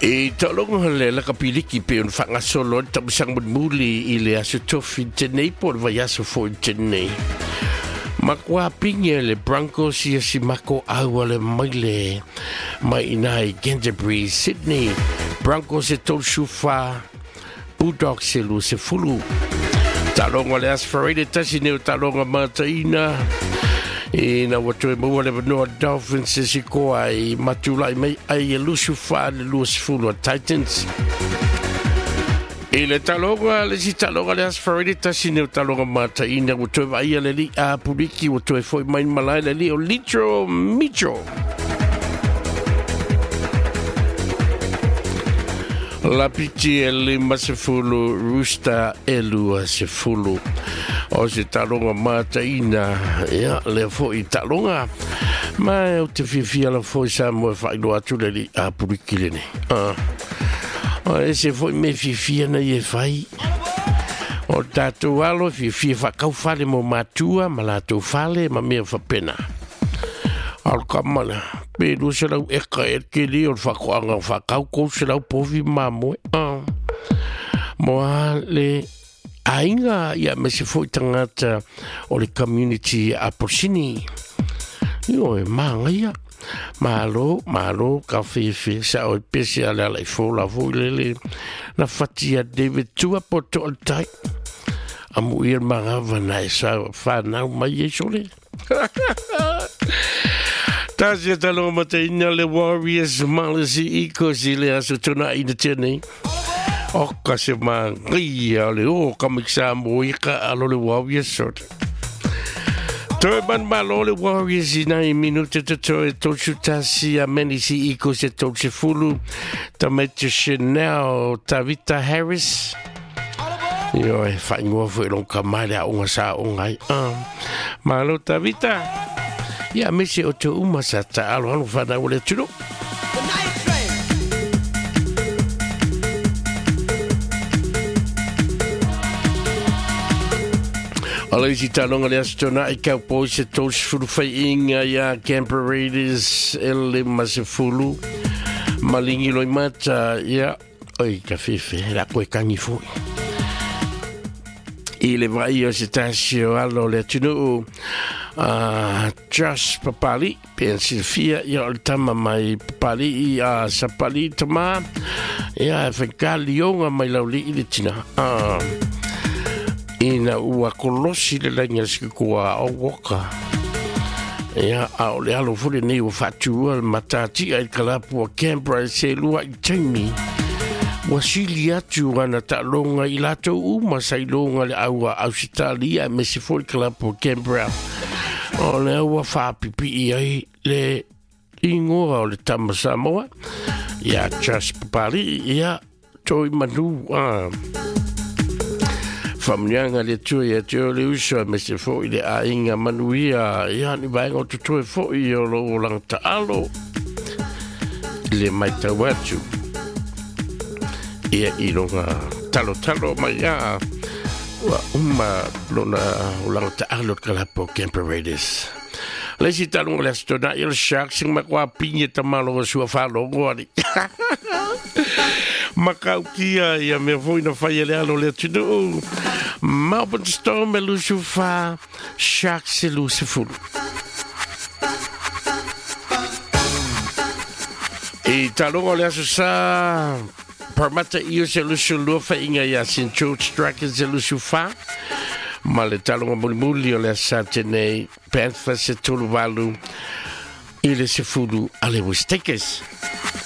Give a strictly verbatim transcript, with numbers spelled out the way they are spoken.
E talonga le la kapiliki pe un fanga solo tabsang muli ile aso tofi tenei por vayaso fo tenei. Makwa pinge le Broncos ia si mako awa le maile mai inai Canterbury, Sydney. Broncos e tol shufa Bulldogs se lu se fulu. Talonga le aspirated tasi neo talonga mataina. E na watu e mua le Noah Dolphins e si koa i matulai mai ai e lusu wha le luas fulu Titans. E le talonga le si talonga le asfaridi tasi neo talonga mata ina watu e vai le li a puriki watu e foi mai malai le li o litro micho. La piti e lima se fulu Rooster e lua se fulu. O se talonga mata ina ia le fo i talonga ma o te fifia la fo sa mo fa do atu le li a purikile ne ah o ese fo me fifia na ye fai o tatu alo fifia fa kau fale mo matua ma la tu fale ma me fa pena al kamala pe do se la e ka e ke li o fa ko anga fa kau ko se la povi mamo ah mo le ainga ia me se foi tangata o le community a Porcini. Io e manga ia. Malo, malo, kawhiwhi, sa o pese ala lai fola voilele. Na fatia David tua poto al tai. Amu ia manga vanai sa whanau mai e sole. Tasia talo mataina le Warriors malasi iko si le aso tona ina tene. O ka se mangia le o ka miksa mo ika alo le Warriors sort. Toi ban malo le Warriors ina i minute te toi tochu tasi a meni si iko se tochu fulu ta mete Chanel Tavita Harris. Yo e whaingoa fwe long ka mai a unga sa ungai. Malo Tavita. Ia mese o te umasa ta alo alo whana ule turo. Alei si talonga le astona i kau po se tos fulu fai inga ia Canberra Raiders ele ma se fulu malingi loi mata ia oi ka fefe la koe kangi fui i le vai o se tasio alo le tunu uh, Josh Papali Pennsylvania ia o tama mai Papali i a Sapali tama ia e whankali onga mai lauli i le tina ah ina ua kolosi le lainga sikua o waka. Ia au le alo fure nei o fatua le matati ai kalapu a Canberra se lua i taimi. Wasili atu ana ta longa i lato uma sai longa le aua Australia me se fure kalapu a Canberra. O le aua whapipi i ai le ingoa o le tama Samoa. Ia Josh Papali, ia toi manu ah. Famnianga le tue e te ole usa me se fo i le a inga manuia ia ni vaenga o tutue fo i o lo langta alo le mai tau atu ia i longa talo talo mai a ua uma lona o langta alo kalapo Canberra Raiders le si talonga le astona i le Sharks sing makwa pinye tamalo o sua whalongo ani Makau kia ia me foi na fai le alo le tinu Melbourne Storm e lusu fa Sharks e lusu fulu E talonga le aso sa Parmata io se lusu lua fa inga ia Saint George Strikers e lusu fa Ma le talonga muli muli o le asa tenei Panthers e tolu walu I le se fulu ale West Takers